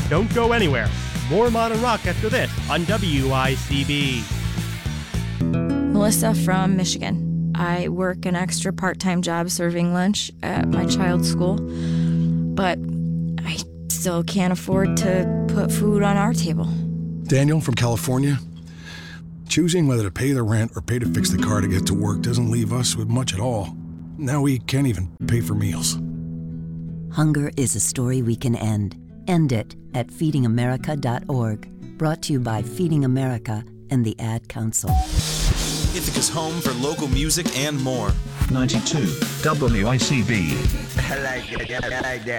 Don't go anywhere. More modern rock after this on WICB. Melissa from Michigan. I work an extra part-time job serving lunch at my child's school, but I still can't afford to put food on our table. Daniel from California. Choosing whether to pay the rent or pay to fix the car to get to work doesn't leave us with much at all. Now we can't even pay for meals. Hunger is a story we can end. End it at feedingamerica.org. Brought to you by Feeding America and the Ad Council. Ithaca's home for local music and more. 92 WICB. I like that.